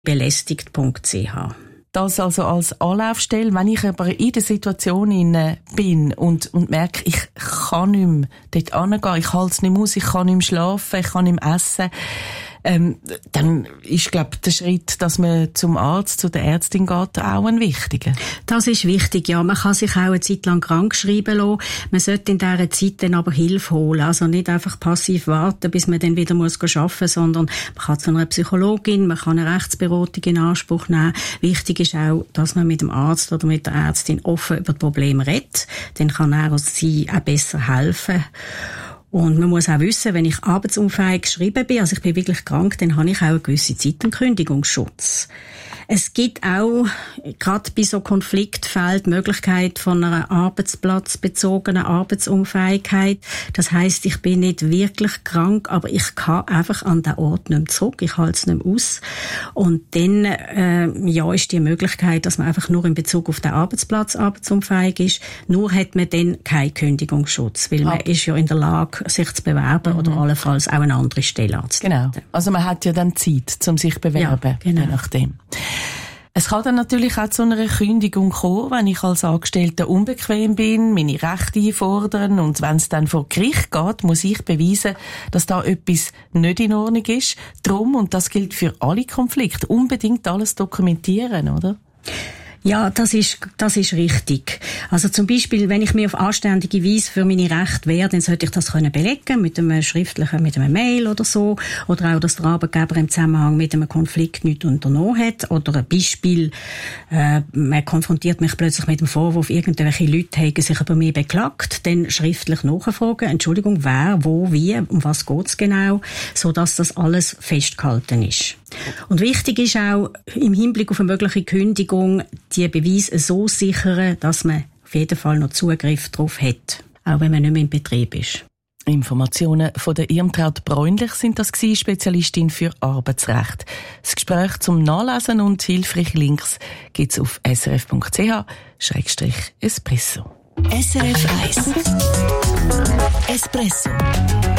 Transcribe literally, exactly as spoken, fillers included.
belästigt punkt c h. Das also als Anlaufstelle. Wenn ich aber in der Situation bin und, und merke, ich kann nicht mehr dort hingehen, ich halte es nicht mehr aus, ich kann nicht mehr schlafen, ich kann nicht mehr essen, ähm, dann ist, glaube ich, der Schritt, dass man zum Arzt, zu der Ärztin geht, auch ein wichtiger. Das ist wichtig, ja. Man kann sich auch eine Zeit lang krank schreiben lassen. Man sollte in dieser Zeit dann aber Hilfe holen. Also nicht einfach passiv warten, bis man dann wieder muss arbeiten muss, sondern man kann zu einer Psychologin, man kann eine Rechtsberatung in Anspruch nehmen. Wichtig ist auch, dass man mit dem Arzt oder mit der Ärztin offen über die Probleme redet. Dann kann er oder sie auch besser helfen. Und man muss auch wissen, wenn ich arbeitsunfähig geschrieben bin, also ich bin wirklich krank, dann habe ich auch eine gewisse Zeit einen Kündigungsschutz. Es gibt auch, gerade bei so Konfliktfällen, die Möglichkeit von einer arbeitsplatzbezogenen Arbeitsunfähigkeit. Das heisst, ich bin nicht wirklich krank, aber ich kann einfach an den Ort nicht mehr zurück. Ich halte es nicht mehr aus. Und dann, äh, ja, ist die Möglichkeit, dass man einfach nur in Bezug auf den Arbeitsplatz arbeitsunfähig ist. Nur hat man dann keinen Kündigungsschutz, weil man ist ja in der Lage, sich zu bewerben, mhm, oder allenfalls auch eine andere Stelle anzutreten. Genau. Also man hat ja dann Zeit, um sich zu bewerben. Ja, genau. Je nachdem. Es kann dann natürlich auch zu einer Kündigung kommen, wenn ich als Angestellter unbequem bin, meine Rechte einfordern, und wenn es dann vor Gericht geht, muss ich beweisen, dass da etwas nicht in Ordnung ist. Drum, und das gilt für alle Konflikte, unbedingt alles dokumentieren, oder? Ja, das ist, das ist richtig. Also zum Beispiel, wenn ich mir auf anständige Weise für meine Rechte wehre, dann sollte ich das können belegen mit einem schriftlichen, mit einem Mail oder so. Oder auch, dass der Arbeitgeber im Zusammenhang mit einem Konflikt nichts unternommen hat. Oder ein Beispiel, äh, man konfrontiert mich plötzlich mit dem Vorwurf, irgendwelche Leute haben sich über mich beklagt. Dann schriftlich nachfragen, Entschuldigung, wer, wo, wie, um was geht's genau, sodass das alles festgehalten ist. Und wichtig ist auch, im Hinblick auf eine mögliche Kündigung, die Beweise so sichern, dass man auf jeden Fall noch Zugriff darauf hat, auch wenn man nicht mehr im Betrieb ist. Informationen von der Irmtraut Bräunlich sind das gewesen, Spezialistin für Arbeitsrecht. Das Gespräch zum Nachlesen und hilfreiche Links gibt's auf s r f punkt c h schrägstrich espresso. S R F eins Espresso.